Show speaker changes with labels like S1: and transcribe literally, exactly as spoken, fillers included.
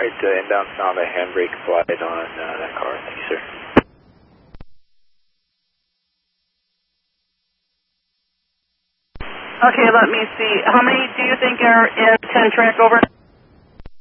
S1: Alright, uh, inbound sound, a handbrake applied on uh, that car. Thank you, sir.
S2: Okay, let me see. How many do you think are in ten track over?